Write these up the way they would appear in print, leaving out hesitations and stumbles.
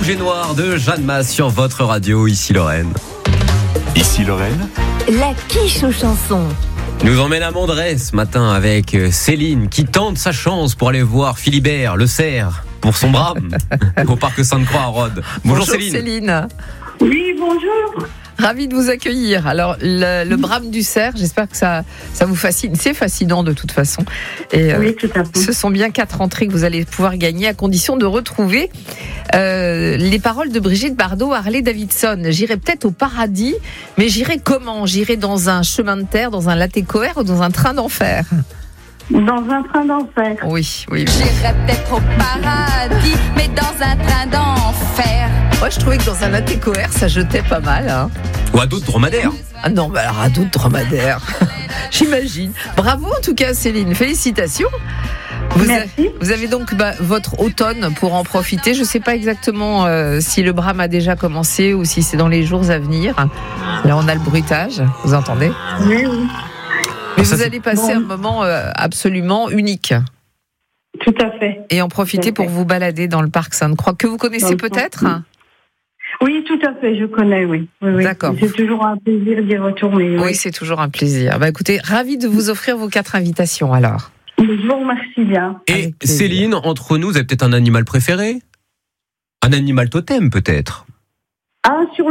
Rouge et Noir de Jeanne Masse sur votre radio, ici Lorraine. Ici Lorraine. La quiche aux chansons. Nous emmène à Mondray ce matin avec Céline qui tente sa chance pour aller voir Philibert, le cerf, pour son brame au parc Sainte-Croix à Rhodes. Bonjour Céline. Oui, bonjour. Ravi de vous accueillir. Alors, le brame du cerf, j'espère que ça vous fascine. C'est fascinant de toute façon. Et, oui, tout à fait. Ce sont bien 4 entrées que vous allez pouvoir gagner à condition de retrouver les paroles de Brigitte Bardot, Harley Davidson. J'irai peut-être au paradis, mais j'irai comment ? J'irai dans un chemin de terre, dans un latécoère ou dans un train d'enfer ? Dans un train d'enfer. Oui. J'irai peut-être au paradis, mais dans un train d'enfer. Moi, je trouvais que dans un latécoère, ça jetait pas mal. Hein. Ou à d'autres dromadaires. Ah non, bah alors à d'autres dromadaires. J'imagine. Bravo en tout cas, Céline. Félicitations. Merci. Vous avez donc votre automne pour en profiter. Je ne sais pas exactement si le brame a déjà commencé ou si c'est dans les jours à venir. Là, on a le bruitage. Vous entendez ? Oui. Mais vous allez passer un moment absolument unique. Tout à fait. Et en profiter pour vous balader dans le parc Sainte-Croix, que vous connaissez peut-être ? Oui, tout à fait, je connais, oui. D'accord. C'est toujours un plaisir d'y retourner. Oui, c'est toujours un plaisir. Écoutez, ravi de vous offrir vos 4 invitations alors. Je vous remercie bien. Et Céline, entre nous, vous avez peut-être un animal préféré ? Un animal totem peut-être ? Ah, sur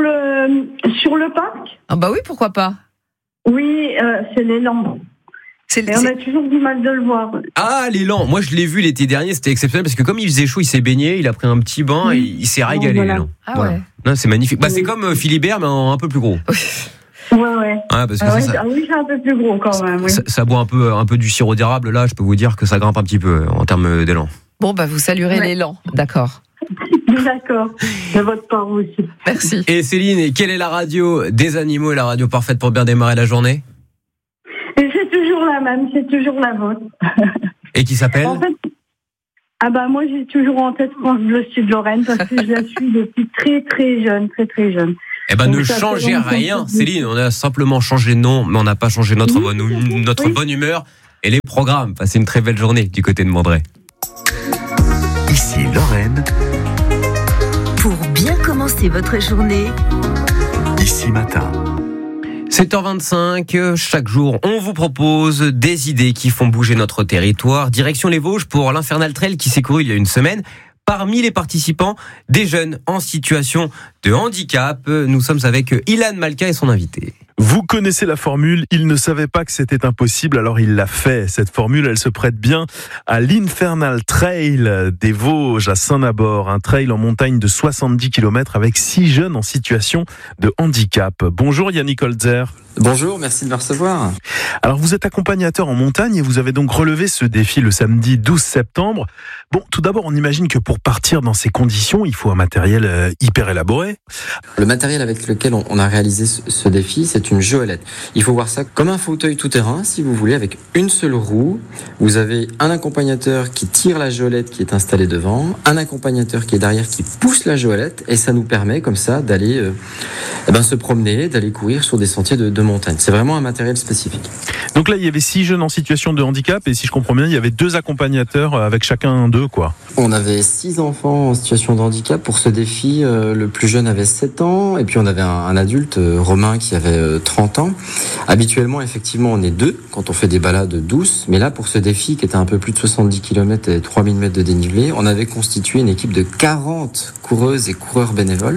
le parc ? Ah bah oui, pourquoi pas ? Oui, c'est l'élan. Et on a toujours du mal de le voir. Ah, l'élan. Moi, je l'ai vu l'été dernier, c'était exceptionnel parce que comme il faisait chaud, il s'est baigné, il a pris un petit bain et il s'est régalé, voilà. l'élan. Ah voilà. ouais. Non, c'est magnifique. C'est comme Philibert, mais un peu plus gros. Ouais. Ah, parce que c'est ça. Oui, c'est un peu plus gros quand même. Oui. Ça boit un peu du sirop d'érable. Là, je peux vous dire que ça grimpe un petit peu en termes d'élan. Bon, vous saluerez l'élan. D'accord. D'accord. De votre part aussi. Merci. Et Céline, quelle est la radio des animaux et la radio parfaite pour bien démarrer la journée ? C'est toujours la même, c'est toujours la vôtre. Et qui s'appelle ? En fait, moi j'ai toujours en tête France Bleu Sud Lorraine parce que je la suis depuis très très jeune, très très jeune. Donc, ne changez rien, Céline. On a simplement changé de nom, mais on n'a pas changé notre bonne humeur et les programmes. Passez une très belle journée du côté de Mondray. Ici Lorraine. Pour bien commencer votre journée, Ici Matin. 7h25, chaque jour, on vous propose des idées qui font bouger notre territoire. Direction les Vosges pour l'Infernal Trail qui s'est couru il y a une semaine. Parmi les participants, des jeunes en situation de handicap. Nous sommes avec Ilan Malka et son invité. Vous connaissez la formule, il ne savait pas que c'était impossible, alors il l'a fait. Cette formule, elle se prête bien à l'Infernal Trail des Vosges à Saint-Nabord, un trail en montagne de 70 km avec 6 jeunes en situation de handicap. Bonjour Yannick Holzer. Bonjour, merci de me recevoir. Alors vous êtes accompagnateur en montagne et vous avez donc relevé ce défi le samedi 12 septembre. Bon, tout d'abord, on imagine que pour partir dans ces conditions, il faut un matériel hyper élaboré. Le matériel avec lequel on a réalisé ce défi, c'est une joëlette. Il faut voir ça comme un fauteuil tout-terrain, si vous voulez, avec une seule roue. Vous avez un accompagnateur qui tire la joëlette qui est installée devant, un accompagnateur qui est derrière qui pousse la joëlette et ça nous permet comme ça d'aller se promener, d'aller courir sur des sentiers de montagne. C'est vraiment un matériel spécifique. Donc là, il y avait 6 jeunes en situation de handicap et si je comprends bien, il y avait 2 accompagnateurs avec chacun d'eux, quoi. On avait 6 enfants en situation de handicap pour ce défi. Le plus jeune avait 7 ans et puis on avait un adulte, Romain, qui avait 30 ans. Habituellement, effectivement, on est 2 quand on fait des balades douces. Mais là, pour ce défi qui était un peu plus de 70 km et 3000 mètres de dénivelé, on avait constitué une équipe de 40 coureuses et coureurs bénévoles.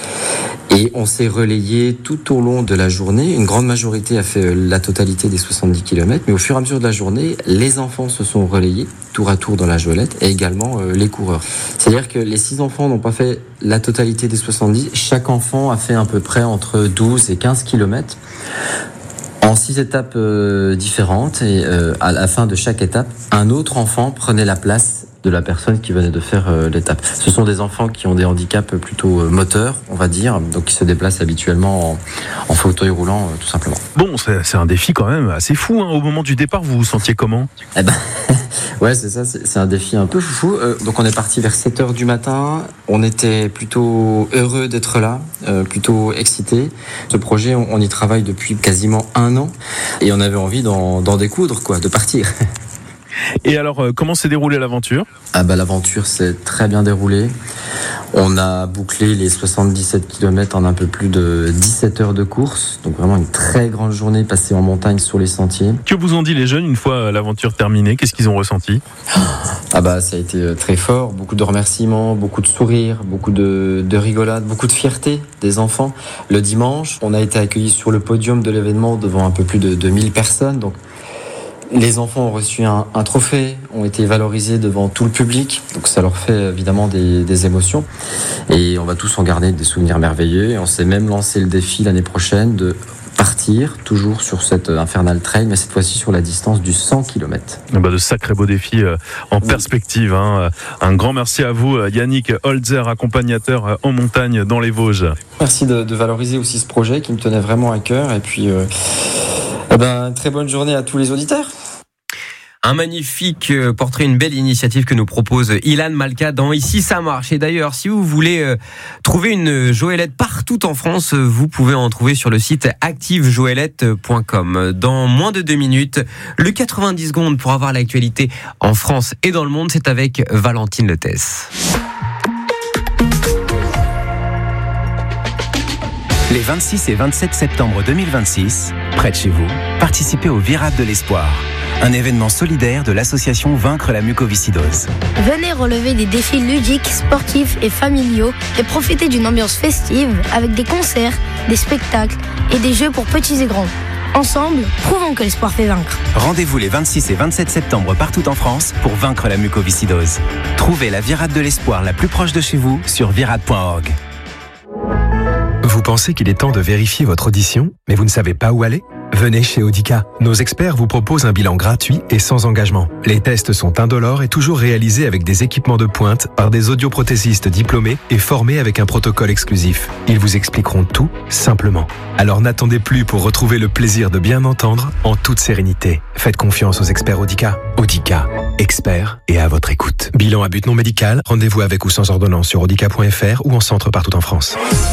Et on s'est relayé tout au long de la journée. Une grande majorité a fait la totalité des 70 km. Mais au fur et à mesure de la journée, les enfants se sont relayés tour à tour dans la joëlette et également les coureurs. C'est-à-dire que les 6 enfants n'ont pas fait la totalité des 70. Chaque enfant a fait à peu près entre 12 et 15 km en 6 étapes différentes. Et à la fin de chaque étape, un autre enfant prenait la place de la personne qui venait de faire l'étape. Ce sont des enfants qui ont des handicaps plutôt moteurs, on va dire, donc qui se déplacent habituellement en fauteuil roulant, tout simplement. Bon, c'est un défi quand même assez fou, hein. Au moment du départ, vous vous sentiez comment ? Ouais, c'est ça, c'est un défi un peu foufou. Donc on est parti vers 7h du matin, on était plutôt heureux d'être là, plutôt excités. Ce projet, on y travaille depuis quasiment 1 an, et on avait envie d'en découdre, quoi, de partir. Et alors, comment s'est déroulée l'aventure ? L'aventure s'est très bien déroulée. On a bouclé les 77 km en un peu plus de 17 heures de course. Donc vraiment une très grande journée passée en montagne sur les sentiers. Que vous ont dit les jeunes une fois l'aventure terminée? Qu'est-ce qu'ils ont ressenti? Ça a été très fort. Beaucoup de remerciements, beaucoup de sourires, beaucoup de rigolades, beaucoup de fierté des enfants. Le dimanche, on a été accueillis sur le podium de l'événement devant un peu plus de 2000 personnes. Donc les enfants ont reçu un trophée, ont été valorisés devant tout le public, donc ça leur fait évidemment des émotions. Et on va tous en garder des souvenirs merveilleux. Et on s'est même lancé le défi l'année prochaine de partir, toujours sur cette Infernal Trail, mais cette fois-ci sur la distance du 100 km. De sacrés beaux défis en perspective. Un grand merci à vous, Yannick Holzer, accompagnateur en montagne dans les Vosges. Merci de valoriser aussi ce projet qui me tenait vraiment à cœur. Et puis, très bonne journée à tous les auditeurs. Un magnifique portrait, une belle initiative que nous propose Ilan Malka dans Ici ça marche. Et d'ailleurs, si vous voulez trouver une Joëlette partout en France, vous pouvez en trouver sur le site activejoëlette.com. Dans moins de 2 minutes, le 90 secondes pour avoir l'actualité en France et dans le monde, c'est avec Valentine Letès. Les 26 et 27 septembre 2026, près de chez vous, participez au Virade de l'Espoir, un événement solidaire de l'association Vaincre la mucoviscidose. Venez relever des défis ludiques, sportifs et familiaux et profiter d'une ambiance festive avec des concerts, des spectacles et des jeux pour petits et grands. Ensemble, prouvons que l'espoir fait vaincre. Rendez-vous les 26 et 27 septembre partout en France pour vaincre la mucoviscidose. Trouvez la Virade de l'Espoir la plus proche de chez vous sur virade.org. Vous pensez qu'il est temps de vérifier votre audition, mais vous ne savez pas où aller? Venez chez Audica. Nos experts vous proposent un bilan gratuit et sans engagement. Les tests sont indolores et toujours réalisés avec des équipements de pointe par des audioprothésistes diplômés et formés avec un protocole exclusif. Ils vous expliqueront tout simplement. Alors n'attendez plus pour retrouver le plaisir de bien entendre en toute sérénité. Faites confiance aux experts Audica. Audica, experts et à votre écoute. Bilan à but non médical, rendez-vous avec ou sans ordonnance sur audica.fr ou en centre partout en France.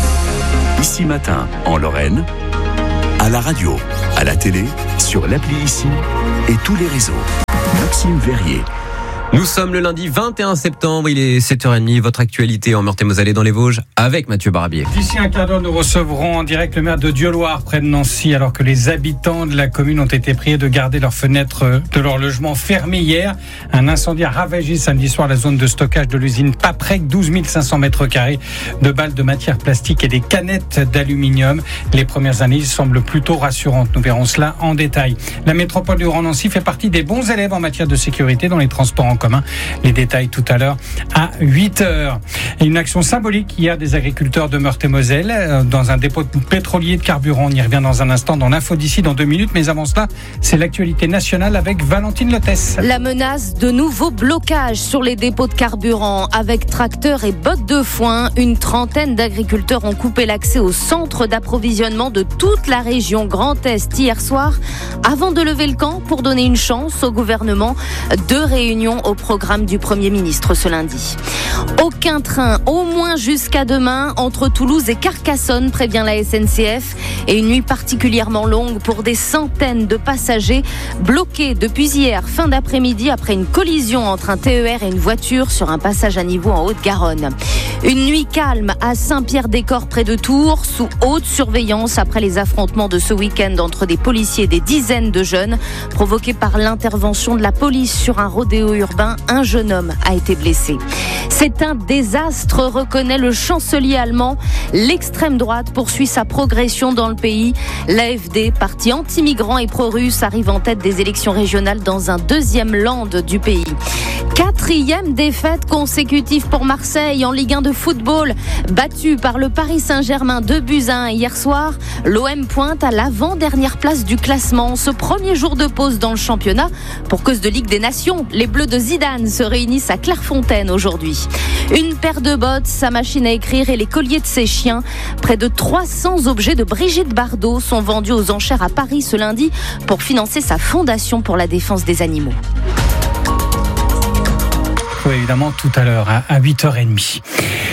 Ici Matin, en Lorraine, à la radio, à la télé, sur l'appli Ici et tous les réseaux. Maxime Verrier. Nous sommes le lundi 21 septembre, il est 7h30, votre actualité en Meurthe-et-Moselle et dans les Vosges avec Mathieu Barbier. D'ici un quart d'heure, nous recevrons en direct le maire de Dieuloir, près de Nancy, alors que les habitants de la commune ont été priés de garder leurs fenêtres de leur logement fermées hier. Un incendie a ravagé samedi soir la zone de stockage de l'usine Paprec, 12 500 mètres carrés de balles de matière plastique et des canettes d'aluminium. Les premières analyses semblent plutôt rassurantes. Nous verrons cela en détail. La métropole du Grand Nancy fait partie des bons élèves en matière de sécurité dans les transports en commun. Les détails tout à l'heure à 8h. Et une action symbolique hier des agriculteurs de Meurthe-et-Moselle dans un dépôt pétrolier de carburant. On y revient dans un instant dans l'info d'ici, dans 2 minutes. Mais avant cela, c'est l'actualité nationale avec Valentine Letès. La menace de nouveaux blocages sur les dépôts de carburant. Avec tracteurs et bottes de foin, une trentaine d'agriculteurs ont coupé l'accès au centre d'approvisionnement de toute la région Grand Est hier soir, avant de lever le camp pour donner une chance au gouvernement. 2 réunions au programme du Premier ministre ce lundi. Aucun train, au moins jusqu'à demain, entre Toulouse et Carcassonne, prévient la SNCF. Et une nuit particulièrement longue pour des centaines de passagers bloqués depuis hier, fin d'après-midi, après une collision entre un TER et une voiture sur un passage à niveau en Haute-Garonne. Une nuit calme à Saint-Pierre-des-Corps près de Tours, sous haute surveillance après les affrontements de ce week-end entre des policiers et des dizaines de jeunes, provoqués par l'intervention de la police sur un rodéo urbain. Un jeune homme a été blessé. C'est un désastre, reconnaît le chancelier allemand. L'extrême droite poursuit sa progression dans le pays. L'AfD, parti anti-migrant et pro-russe, arrive en tête des élections régionales dans un 2e land du pays. 4e défaite consécutive pour Marseille en Ligue 1 de football. Battu par le Paris Saint-Germain 2-1 hier soir, l'OM pointe à l'avant-dernière place du classement. Ce premier jour de pause dans le championnat, pour cause de Ligue des Nations, les Bleus de Zidane se réunissent à Clairefontaine aujourd'hui. Une paire de bottes, sa machine à écrire et les colliers de ses chiens. Près de 300 objets de Brigitte Bardot sont vendus aux enchères à Paris ce lundi pour financer sa fondation pour la défense des animaux. Évidemment tout à l'heure à 8h30.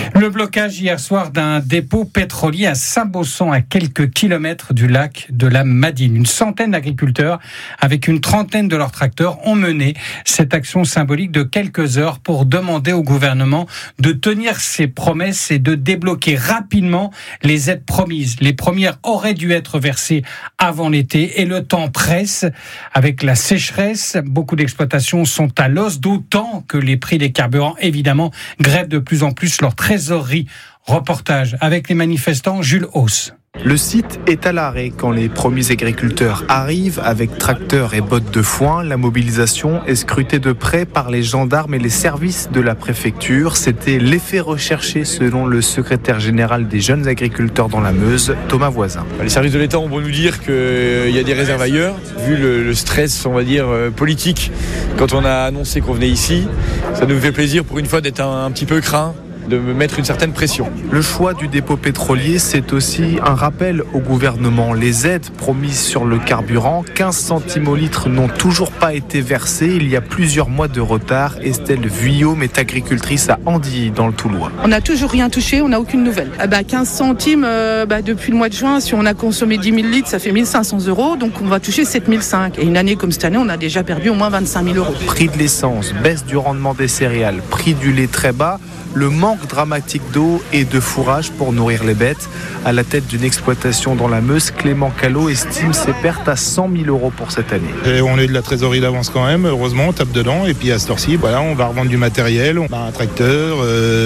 Le blocage hier soir d'un dépôt pétrolier à Saint-Bausson, à quelques kilomètres du lac de la Madine. Une centaine d'agriculteurs, avec une trentaine de leurs tracteurs, ont mené cette action symbolique de quelques heures pour demander au gouvernement de tenir ses promesses et de débloquer rapidement les aides promises. Les premières auraient dû être versées avant l'été et le temps presse. Avec la sécheresse, beaucoup d'exploitations sont à l'os, d'autant que les prix des carburants, évidemment, grèvent de plus en plus leur trésorerie. Reportage avec les manifestants, Jules Hauss. Le site est à l'arrêt quand les premiers agriculteurs arrivent avec tracteurs et bottes de foin. La mobilisation est scrutée de près par les gendarmes et les services de la préfecture. C'était l'effet recherché selon le secrétaire général des jeunes agriculteurs dans la Meuse, Thomas Voisin. Les services de l'État ont beau nous dire qu'il y a des réserves ailleurs. Vu le stress, on va dire, politique, quand on a annoncé qu'on venait ici, ça nous fait plaisir pour une fois d'être un petit peu craint, de mettre une certaine pression. Le choix du dépôt pétrolier, c'est aussi un rappel au gouvernement. Les aides promises sur le carburant, 15 centimes au litre, n'ont toujours pas été versées. Il y a plusieurs mois de retard. Estelle Vuillaume est agricultrice à Andilly, dans le Toulois. On n'a toujours rien touché, on n'a aucune nouvelle. 15 centimes, depuis le mois de juin, si on a consommé 10 000 litres, ça fait 1 500 €, donc on va toucher 7 500. Et une année comme cette année, on a déjà perdu au moins 25 000 €. Prix de l'essence, baisse du rendement des céréales, prix du lait très bas, le manque dramatique d'eau et de fourrage pour nourrir les bêtes. À la tête d'une exploitation dans la Meuse, Clément Callot estime ses pertes à 100 000 € pour cette année. Et on a eu de la trésorerie d'avance quand même, heureusement, on tape dedans. Et puis à cette heure-ci, on va revendre du matériel, on a un tracteur,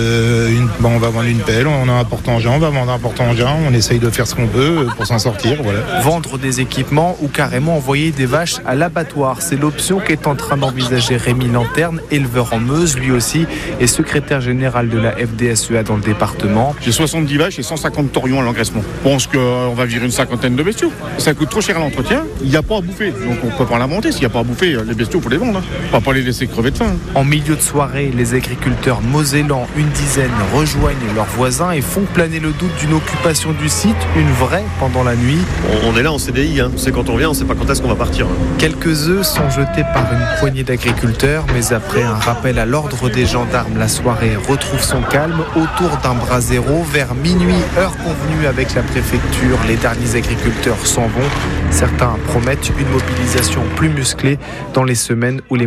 on va vendre une pelle, on a un porte-engin, on va vendre un porte-engin, on essaye de faire ce qu'on peut pour s'en sortir. Voilà. Vendre des équipements ou carrément envoyer des vaches à l'abattoir, c'est l'option qu'est en train d'envisager Rémi Lanterne, éleveur en Meuse, lui aussi, et secrétaire général de la FDSEA dans le département. J'ai 70 vaches et 150 torions à l'engraissement. Je pense qu'on va virer une cinquantaine de bestiaux. Ça coûte trop cher à l'entretien, il n'y a pas à bouffer. Donc on peut pas la monter, s'il n'y a pas à bouffer, les bestiaux, il faut les vendre. On va pas les laisser crever de faim. En milieu de soirée, les agriculteurs mosellans, une dizaine, rejoignent leurs voisins et font planer le doute d'une occupation du site, une vraie pendant la nuit. On est là en CDI, on sait quand on vient, on sait pas quand est-ce qu'on va partir. Quelques œufs sont jetés par une poignée d'agriculteurs, mais après un rappel à l'ordre des gendarmes, la soirée retrouve son calme autour d'un brasero. Vers minuit, heure convenue avec la préfecture, les derniers agriculteurs s'en vont. Certains promettent une mobilisation plus musclée dans les semaines ou les